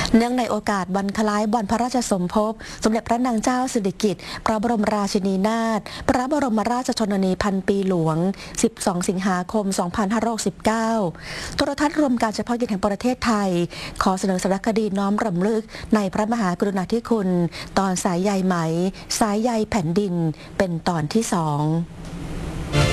เนื่องในโอกาสวันคล้ายวันพระราชสมภพสมเด็จพระนางเจ้าสิริกิติ์พระบรมราชินีนาถพระบรมราชชนนีพันปีหลวง 12 สิงหาคม 2569 โทรทัศน์รวมการเฉพาะกิจแห่งประเทศไทยขอเสนอสารคดีน้อมรำลึกในพระมหากรุณาธิคุณตอนสายใยไหมสายใยแผ่นดินเป็นตอนที่ 2